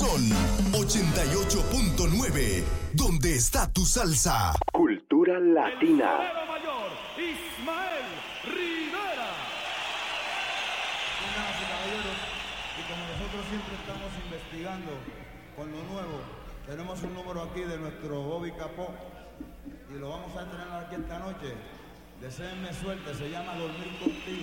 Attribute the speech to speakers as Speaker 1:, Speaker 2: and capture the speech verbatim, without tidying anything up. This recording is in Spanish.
Speaker 1: Son ochenta y ocho punto nueve, donde está tu salsa.
Speaker 2: Cultura latina.
Speaker 3: Mayor, Ismael Rivera.
Speaker 4: Buenas, caballeros, y como nosotros siempre estamos investigando con lo nuevo, tenemos un número aquí de nuestro Bobby Capó y lo vamos a estrenar aquí esta noche. Deseenme suerte, se llama Dormir Contigo.